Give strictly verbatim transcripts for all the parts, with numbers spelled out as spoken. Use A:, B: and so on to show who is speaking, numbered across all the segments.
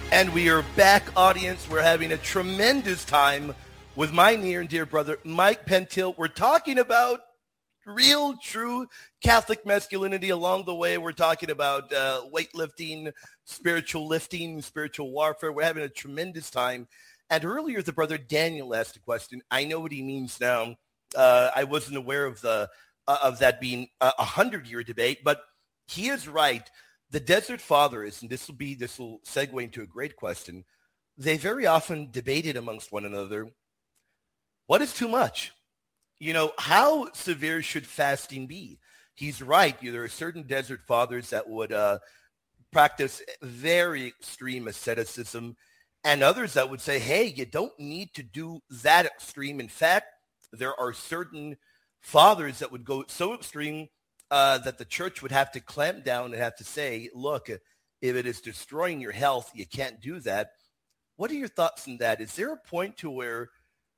A: And we are back, audience. We're having a tremendous time with my near and dear brother, Mike Pentil. We're talking about real, true Catholic masculinity. Along the way, we're talking about uh, weightlifting, spiritual lifting, spiritual warfare. We're having a tremendous time. And earlier, the brother Daniel asked a question. I know what he means now. Uh, I wasn't aware of the uh, of that being a hundred-year debate, but he is right. The Desert Fathers, and this will be this will segue into a great question. They very often debated amongst one another, what is too much? You know, how severe should fasting be? He's right. There are certain Desert Fathers that would uh, practice very extreme asceticism, and others that would say, hey, you don't need to do that extreme. In fact, there are certain fathers that would go so extreme Uh, that the church would have to clamp down and have to say, look, if it is destroying your health, you can't do that. What are your thoughts on that? Is there a point to where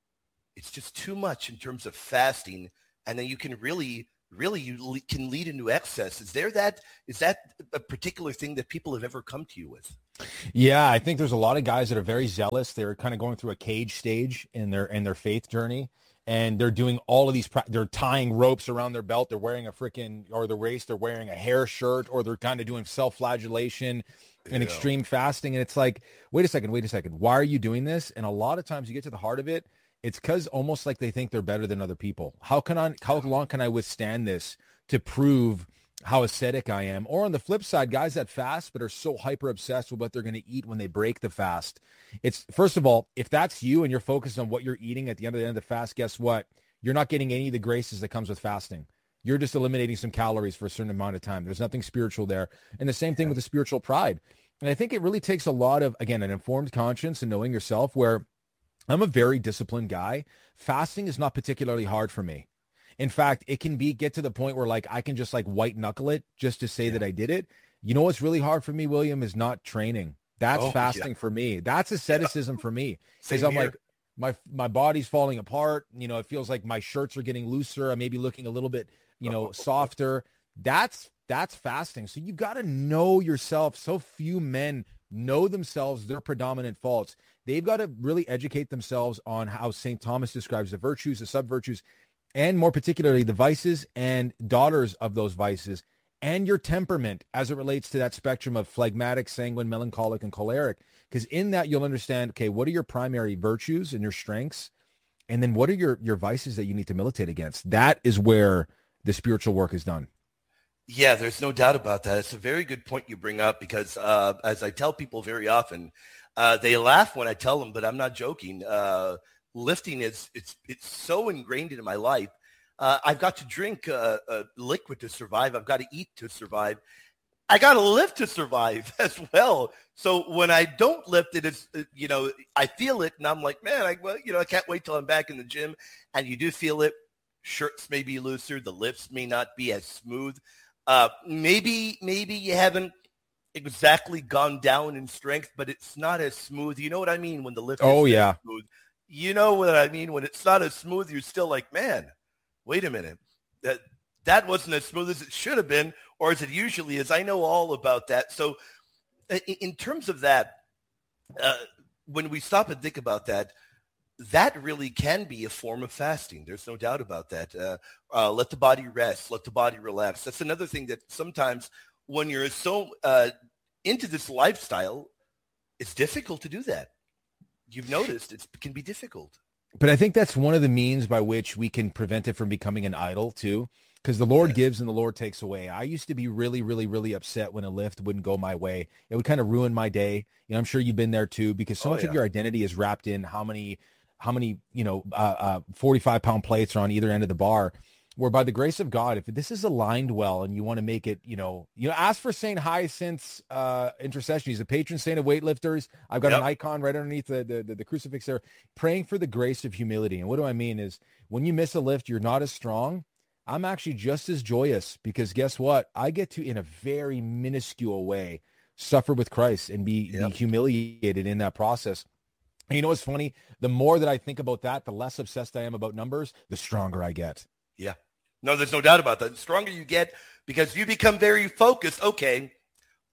A: it's just too much in terms of fasting, and then you can really, really, you le- can lead into excess? Is there that, is that a particular thing that people have ever come to you with?
B: Yeah, I think there's a lot of guys that are very zealous. They're kind of going through a cage stage in their, in their faith journey. And they're doing all of these, pra- they're tying ropes around their belt. They're wearing a freaking, or the waist, they're wearing a hair shirt, or they're kind of doing self-flagellation and
A: Yeah.
B: extreme fasting. And it's like, wait a second, wait a second. Why are you doing this? And a lot of times you get to the heart of it, it's because almost like they think they're better than other people. How can I, how long can I withstand this to prove how ascetic I am? Or on the flip side, guys that fast but are so hyper obsessed with what they're going to eat when they break the fast. It's, first of all, if that's you and you're focused on what you're eating at the end of the end of the fast, guess what? You're not getting any of the graces that comes with fasting. You're just eliminating some calories for a certain amount of time. There's nothing spiritual there. And the same thing with the spiritual pride. And I think it really takes a lot of, again, an informed conscience and knowing yourself, where I'm a very disciplined guy. Fasting is not particularly hard for me. In fact, it can be get to the point where like I can just like white knuckle it just to say yeah. that I did it. You know what's really hard for me, William, is not training. That's oh, fasting yeah. for me. That's asceticism yeah. for me. Because I'm here. like, my my body's falling apart. You know, it feels like my shirts are getting looser. I may be looking a little bit, you know, softer. That's that's fasting. So you got to know yourself. So few men know themselves, their predominant faults. They've got to really educate themselves on how Saint Thomas describes the virtues, the sub-virtues, and more particularly the vices and daughters of those vices, and your temperament as it relates to that spectrum of phlegmatic, sanguine, melancholic, and choleric. Because in that, you'll understand, okay, what are your primary virtues and your strengths? And then what are your, your vices that you need to militate against? That is where the spiritual work is done.
A: Yeah, there's no doubt about that. It's a very good point you bring up, because uh, as I tell people very often, uh, they laugh when I tell them, but I'm not joking. Uh, lifting is it's it's so ingrained into my life. Uh, I've got to drink uh, a liquid to survive. I've got to eat to survive. I got to lift to survive as well. So when I don't lift it, it's, you know, I feel it and I'm like, man, I, well, you know, I can't wait till I'm back in the gym. And you do feel it. Shirts may be looser. The lifts may not be as smooth. Uh, maybe, maybe you haven't exactly gone down in strength, but it's not as smooth. You know what I mean? When the lift
B: oh,
A: is
B: yeah.
A: smooth. You know what I mean? When it's not as smooth, you're still like, man, wait a minute. That that wasn't as smooth as it should have been, or as it usually is. I know all about that. So in, in terms of that, uh, when we stop and think about that, that really can be a form of fasting. There's no doubt about that. Uh, uh, let the body rest. Let the body relax. That's another thing that sometimes when you're so uh, into this lifestyle, it's difficult to do that. You've noticed it's, it can be difficult.
B: But I think that's one of the means by which we can prevent it from becoming an idol too, because the Lord yes. gives and the Lord takes away. I used to be really, really, really upset when a lift wouldn't go my way. It would kind of ruin my day. You know, I'm sure you've been there too, because so oh, much yeah. of your identity is wrapped in how many, how many, you know, uh, uh, forty-five pound plates are on either end of the bar. Where by the grace of God, if this is aligned well and you want to make it, you know, you know, ask for Saint Hyacinth's uh, intercession. He's a patron saint of weightlifters. I've got yep. an icon right underneath the, the, the, the crucifix there, praying for the grace of humility. And what do I mean is when you miss a lift, you're not as strong. I'm actually just as joyous, because guess what? I get to, in a very minuscule way, suffer with Christ and be, yep. be humiliated in that process. And you know what's funny? The more that I think about that, the less obsessed I am about numbers, the stronger I get.
A: Yeah. No, there's no doubt about that. The stronger you get, because you become very focused. Okay,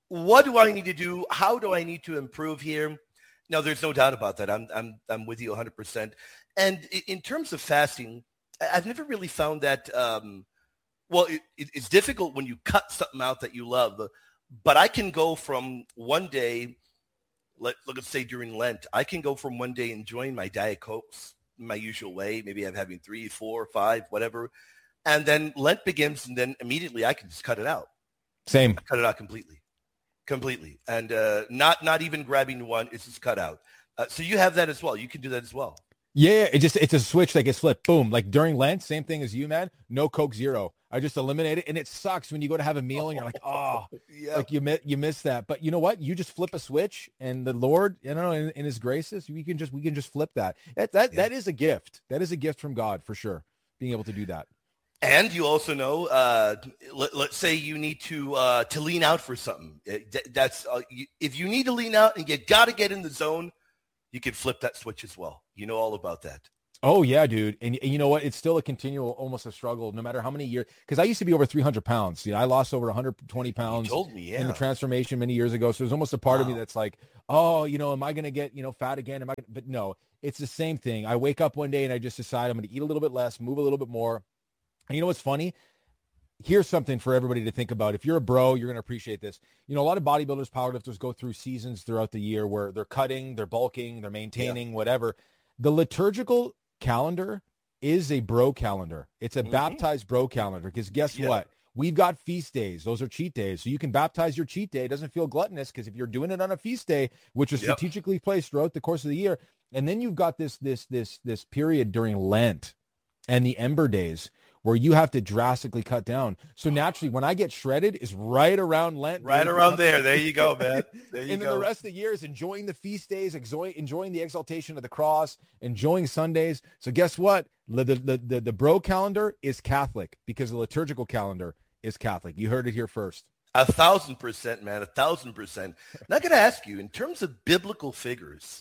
A: what do I need to do? How do I need to improve here? No, there's no doubt about that. I'm I'm I'm with you one hundred percent. And in terms of fasting, I've never really found that. Um, well, it, it's difficult when you cut something out that you love, but I can go from one day. Let, let's say during Lent, I can go from one day enjoying my Diet Cokes my usual way. Maybe I'm having three, four, five, whatever. And then Lent begins, and then immediately I can just cut it out.
B: Same.
A: Cut it out completely. Completely. And uh, not not even grabbing one. It's just cut out. Uh, so you have that as well. You can do that as well.
B: Yeah, it just it's a switch that gets flipped. Boom. Like during Lent, same thing as you, man. No Coke Zero. I just eliminate it, and it sucks when you go to have a meal and you're like, oh, yeah. like you miss you miss that. But you know what? You just flip a switch, and the Lord, you know, in, in His graces, we can just we can just flip that. That that yeah. that is a gift. That is a gift from God for sure. Being able to do that.
A: And you also know, uh, let, let's say you need to uh, to lean out for something. That's uh, you, if you need to lean out and you got to get in the zone, you can flip that switch as well. You know all about that.
B: Oh, yeah, dude. And, and you know what? It's still a continual, almost a struggle, no matter how many years. Because I used to be over three hundred pounds. You know, I lost over one hundred twenty pounds
A: you told me, yeah.
B: in the transformation many years ago. So there's almost a part wow. of me that's like, oh, you know, am I going to get, you know, fat again? Am I? Gonna... But no, it's the same thing. I wake up one day and I just decide I'm going to eat a little bit less, move a little bit more. And you know what's funny? Here's something for everybody to think about. If you're a bro, you're going to appreciate this. You know, a lot of bodybuilders, powerlifters go through seasons throughout the year where they're cutting, they're bulking, they're maintaining, yeah. whatever. The liturgical calendar is a bro calendar. It's a mm-hmm. baptized bro calendar because guess yeah. what? We've got feast days. Those are cheat days. So you can baptize your cheat day. It doesn't feel gluttonous because if you're doing it on a feast day, which is yep. strategically placed throughout the course of the year, and then you've got this this this this period during Lent and the Ember days where you have to drastically cut down. So naturally, when I get shredded is right around Lent.
A: Right around there. There you go, man. There you
B: and
A: go.
B: then the rest of the year is enjoying the feast days, enjoying, enjoying the exaltation of the cross, enjoying Sundays. So guess what? The, the, the, the bro calendar is Catholic because the liturgical calendar is Catholic. You heard it here first.
A: A thousand percent, man. A thousand percent. Now, I got to ask you, in terms of biblical figures,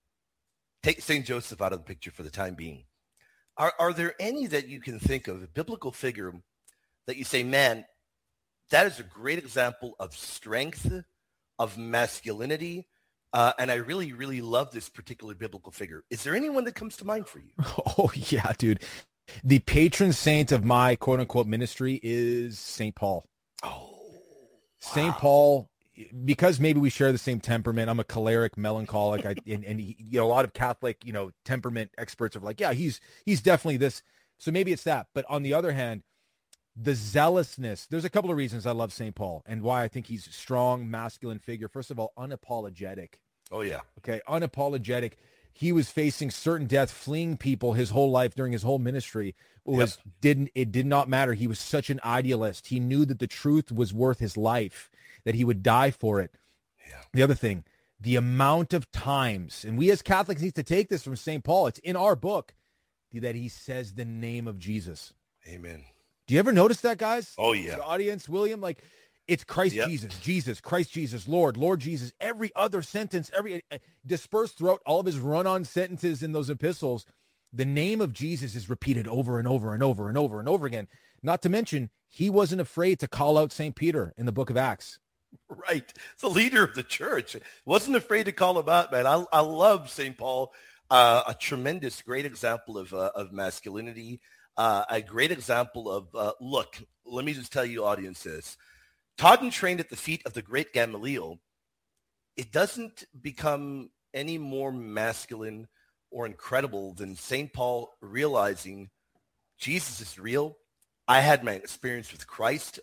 A: take Saint Joseph out of the picture for the time being. Are are there any that you can think of, a biblical figure that you say, man, that is a great example of strength, of masculinity, uh, and I really, really love this particular biblical figure. Is there anyone that comes to mind for you?
B: Oh, yeah, dude. The patron saint of my quote-unquote ministry is Saint Paul.
A: Oh,
B: Saint
A: wow.
B: Paul, because maybe we share the same temperament. I'm a choleric, melancholic, I, and, and he, you know, a lot of Catholic, you know, temperament experts are like, yeah, he's he's definitely this. So maybe it's that. But on the other hand, the zealousness. There's a couple of reasons I love Saint Paul and why I think he's a strong, masculine figure. First of all, unapologetic.
A: Oh yeah.
B: Okay, unapologetic. He was facing certain death, fleeing people his whole life during his whole ministry. It was yep. didn't it did not matter. He was such an idealist. He knew that the truth was worth his life, that he would die for it. Yeah. The other thing, the amount of times, and we as Catholics need to take this from Saint Paul. It's in our book that he says the name of Jesus.
A: Amen.
B: Do you ever notice that, guys?
A: Oh yeah.
B: The audience, William, like it's Christ yep. Jesus, Jesus, Christ Jesus, Lord, Lord Jesus. Every other sentence, every uh, dispersed throughout all of his run-on sentences in those epistles, the name of Jesus is repeated over and over and over and over and over again. Not to mention, he wasn't afraid to call out Saint Peter in the book of Acts.
A: Right. The leader of the church wasn't afraid to call him out, man. I, I love Saint Paul, uh, a tremendous, great example of, uh, of masculinity, uh, a great example of, uh, look, let me just tell you, audiences, taught and trained at the feet of the great Gamaliel, it doesn't become any more masculine or incredible than Saint Paul realizing Jesus is real. I had my experience with Christ,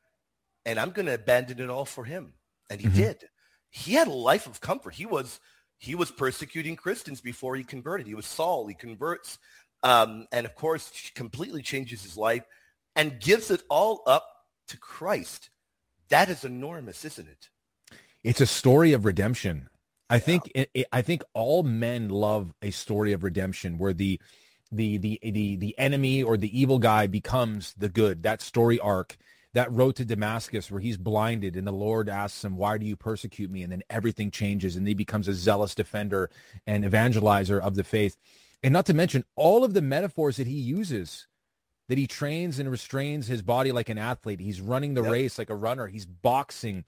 A: and I'm going to abandon it all for him. And he mm-hmm. did. He had a life of comfort. He was he was persecuting Christians before he converted. He was Saul. He converts, um, and of course, completely changes his life and gives it all up to Christ. That is enormous, isn't it?
B: It's a story of redemption. I yeah. think it, it, I think all men love a story of redemption where the the the the the enemy or the evil guy becomes the good. That story arc, that road to Damascus where he's blinded and the Lord asks him, "Why do you persecute me?" And then everything changes and he becomes a zealous defender and evangelizer of the faith. And not to mention all of the metaphors that he uses, that he trains and restrains his body like an athlete. He's running the yep. race like a runner. He's boxing.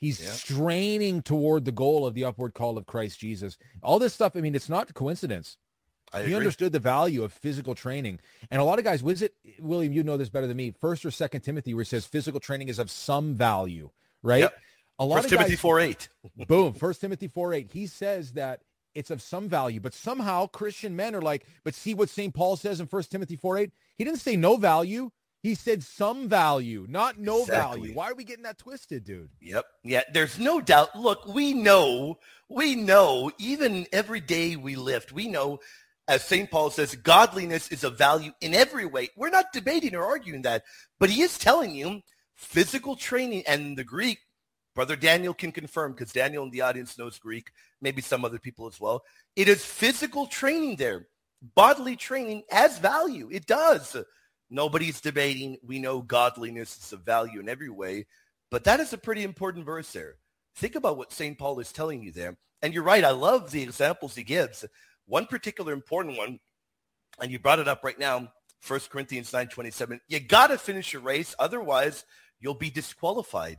B: He's
A: Yeah.
B: straining toward the goal of the upward call of Christ Jesus. All this stuff, I mean, it's not a coincidence.
A: I
B: he
A: agree.
B: understood the value of physical training. And a lot of guys, was it, William, you know this better than me, First or Second Timothy, where it says physical training is of some value, right?
A: Yep.
B: A lot
A: First
B: of
A: Timothy
B: guys,
A: four eight.
B: boom, First Timothy four eight. He says that it's of some value, but somehow Christian men are like, but see what Saint Paul says in First Timothy four eight? He didn't say no value. He said some value, not no
A: Exactly.
B: value. Why are we getting that twisted, dude?
A: Yep. Yeah, there's no doubt. Look, we know, we know, even every day we lift, we know, as Saint Paul says, godliness is of value in every way. We're not debating or arguing that, but he is telling you physical training, and the Greek, Brother Daniel can confirm, because Daniel in the audience knows Greek, maybe some other people as well. It is physical training there. Bodily training has value. It does. Nobody's debating. We know godliness is of value in every way, but that is a pretty important verse there. Think about what Saint Paul is telling you there. And you're right. I love the examples he gives. One particular important one, and you brought it up right now, First Corinthians nine twenty-seven. You got to finish your race. Otherwise, you'll be disqualified.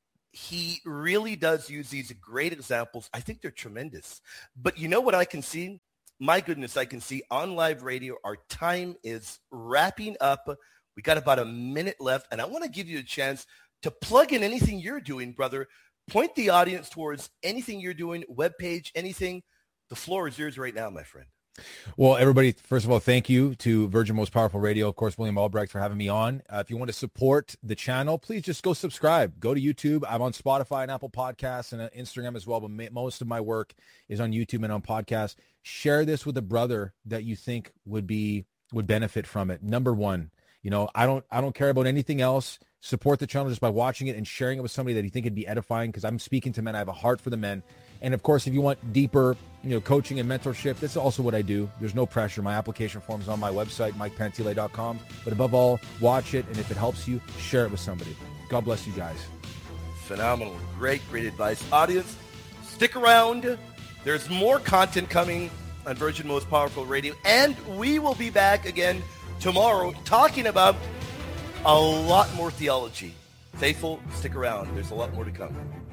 A: He really does use these great examples. I think they're tremendous. But you know what I can see? My goodness, I can see on live radio, our time is wrapping up. We got about a minute left, and I want to give you a chance to plug in anything you're doing, brother. Point the audience towards anything you're doing, webpage, anything. The floor is yours right now, my friend.
B: Well, everybody, first of all, thank you to Virgin Most Powerful Radio, of course, William Albrecht, for having me on. Uh, if you want to support the channel, please just go subscribe. Go to YouTube. I'm on Spotify and Apple Podcasts and uh, Instagram as well, but ma- most of my work is on YouTube and on podcasts. Share this with a brother that you think would be would benefit from it. Number one, you know, I don't I don't care about anything else. Support the channel just by watching it and sharing it with somebody that you think would be edifying, because I'm speaking to men. I have a heart for the men. And of course, if you want deeper, you know, coaching and mentorship, that's also what I do. There's no pressure. My application form is on my website, mike pantile dot com. But above all, watch it. And if it helps you, share it with somebody. God bless you guys.
A: Phenomenal. Great, great advice. Audience, stick around. There's more content coming on Virgin Most Powerful Radio. And we will be back again tomorrow talking about a lot more theology. Faithful, stick around. There's a lot more to come.